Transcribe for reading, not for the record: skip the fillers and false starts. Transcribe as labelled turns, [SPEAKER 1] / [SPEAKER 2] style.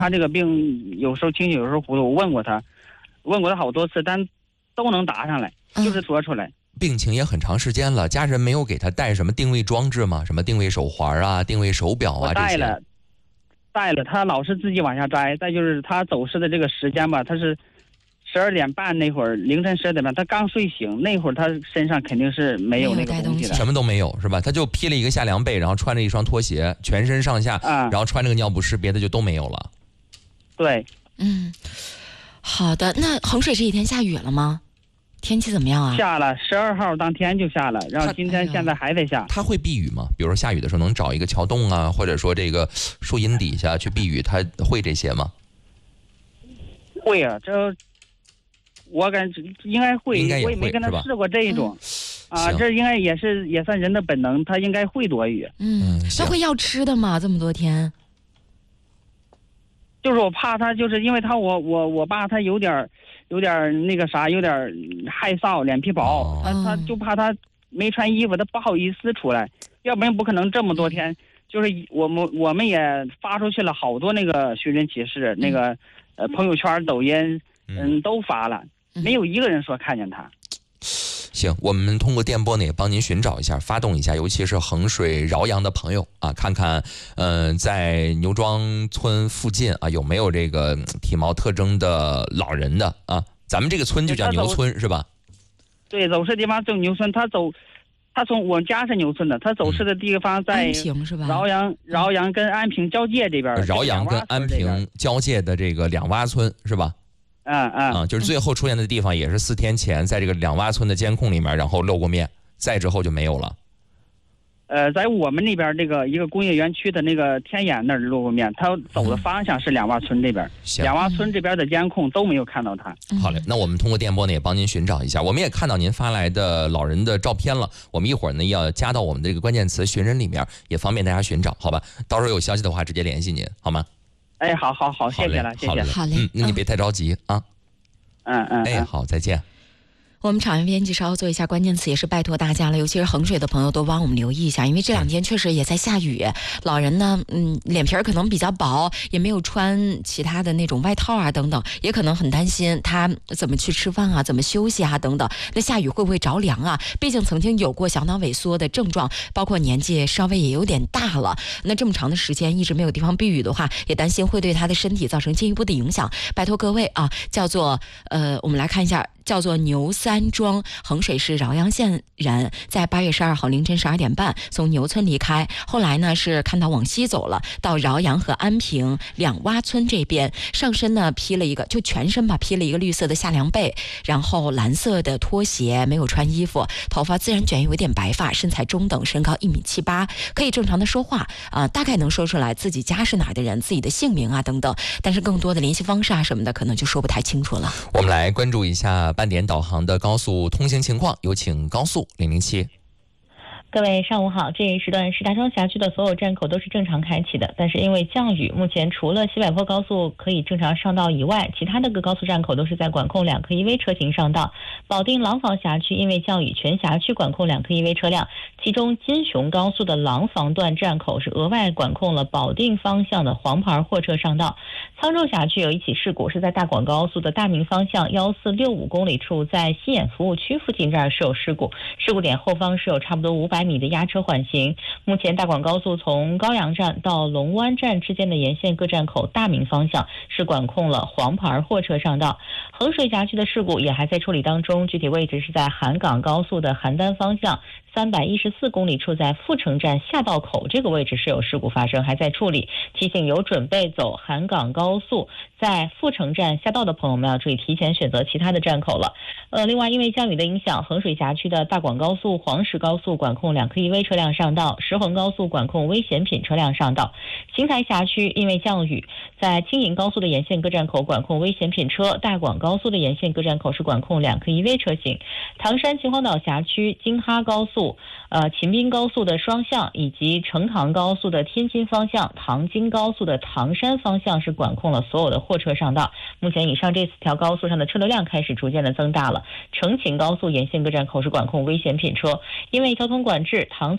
[SPEAKER 1] 他这个病有时候清醒，有时候糊涂。我问过他好多次，但都能答上来，就是说出来。
[SPEAKER 2] 病情也很长时间了，家人没有给他带什么定位装置吗？什么定位手环啊、定位手表啊这些？
[SPEAKER 1] 带了，他老是自己往下摘。再就是他走失的这个时间吧，他是12点半那会儿，凌晨12点半，他刚睡醒那会儿，他身上肯定是没有那个东西的，
[SPEAKER 2] 什么都没有是吧？他就披了一个夏凉被，然后穿着一双拖鞋，全身上下，然后穿着个尿不湿，别的就都没有了。
[SPEAKER 1] 对，
[SPEAKER 3] 好的。那衡水这几天下雨了吗？天气怎么样啊？
[SPEAKER 1] 下了，12号当天就下了，然后今天现在还在下。
[SPEAKER 2] 他会避雨吗？比如说下雨的时候能找一个桥洞啊，或者说这个树荫底下去避雨，他会这些吗？
[SPEAKER 1] 会啊，这我感觉应该会，我也没跟他试过这一种。这应该也算人的本能，他应该会躲雨。
[SPEAKER 3] 他会要吃的吗？这么多天？
[SPEAKER 1] 就是我怕他，就是因为他我爸他有点那个啥，有点害臊，脸皮薄，他就怕他没穿衣服，他不好意思出来，要不然不可能这么多天。就是我们也发出去了好多那个寻人启事，那个朋友圈、抖音，都发了，没有一个人说看见他。
[SPEAKER 2] 行，我们通过电波呢也帮您寻找一下，发动一下，尤其是衡水饶阳的朋友啊，看看在牛庄村附近啊有没有这个体貌特征的老人的啊。咱们这个村就叫牛村是吧？
[SPEAKER 1] 对，走失地方就牛村。他从我家是牛村的，他走失的地方在
[SPEAKER 3] 安平是吧？
[SPEAKER 1] 饶阳跟安平交界这边。
[SPEAKER 2] 饶阳跟安平交界的这个两洼村是吧？就是最后出现的地方也是4天前在这个两洼村的监控里面，然后露过面，再之后就没有了。
[SPEAKER 1] 在我们那边这个一个工业园区的那个天眼那儿露过面，他走的方向是两洼村这边，两洼村这边的监控都没有看到他。
[SPEAKER 2] 好嘞，那我们通过电波呢也帮您寻找一下，我们也看到您发来的老人的照片了，我们一会儿呢要加到我们的这个关键词寻人里面，也方便大家寻找，好吧？到时候有消息的话直接联系您，好吗？
[SPEAKER 1] 哎，好，谢谢了，谢谢。
[SPEAKER 3] 好嘞，
[SPEAKER 2] 那你别太着急啊。好，再见。
[SPEAKER 3] 我们场面编辑稍后做一下关键词，也是拜托大家了，尤其是衡水的朋友多帮我们留意一下，因为这2天确实也在下雨。老人呢，脸皮可能比较薄，也没有穿其他的那种外套啊等等，也可能很担心他怎么去吃饭啊，怎么休息啊等等。那下雨会不会着凉啊？毕竟曾经有过小脑萎缩的症状，包括年纪稍微也有点大了，那这么长的时间一直没有地方避雨的话，也担心会对他的身体造成进一步的影响。拜托各位啊，叫做我们来看一下。叫做牛三庄，衡水市饶阳县人，在8月12号凌晨12点半从牛村离开，后来呢是看到往西走了，到饶阳和安平两洼村这边，上身呢披了一个，就全身吧披了一个绿色的夏凉被，然后蓝色的拖鞋，没有穿衣服，头发自然卷，有一点白发，身材中等，身高1.78米，可以正常的说话大概能说出来自己家是哪的人，自己的姓名啊等等，但是更多的联系方式啊什么的可能就说不太清楚了。
[SPEAKER 2] 我们来关注一下半点导航的高速通行情况，有请高速007。
[SPEAKER 4] 各位上午好，这一时段石家庄辖区的所有站口都是正常开启的，但是因为降雨，目前除了西柏坡高速可以正常上道以外，其他的各高速站口都是在管控2科1微车型上道。保定廊坊辖区因为降雨，全辖区管控2科1微车辆，其中金雄高速的廊坊段站口是额外管控了保定方向的黄牌货车上道。沧州辖区有一起事故，是在大广高速的大明方向1465公里处，在西眼服务区附近这儿是有事故，事故点后方是有差不多500米的压车缓行。目前大广高速从高阳站到龙湾站之间的沿线各站口大明方向是管控了黄牌货车上道。衡水辖区的事故也还在处理当中，具体位置是在韩港高速的邯郸方向314公里处，在阜成站下道口这个位置是有事故发生，还在处理，提醒有准备走韩港高速在阜成站下道的朋友们要注意提前选择其他的站口了。另外因为降雨的影响，衡水辖区的大广高速、黄石高速管控2科1微车辆上道，石衡高速管控危险品车辆上道。邢台辖区因为降雨，在青银高速的沿线各站口管控危险品车，大广高速的沿线各站口是管控2科1微车型。唐山秦皇岛辖区京哈高速、秦滨高速的双向，以及成唐高速的天津方向、唐京高速的唐山方向是管控了所有的货车上道。目前以上这4条高速上的车流量开始逐渐的增大了。成秦高速沿线各站口是管控危险品车，因为交通管制，唐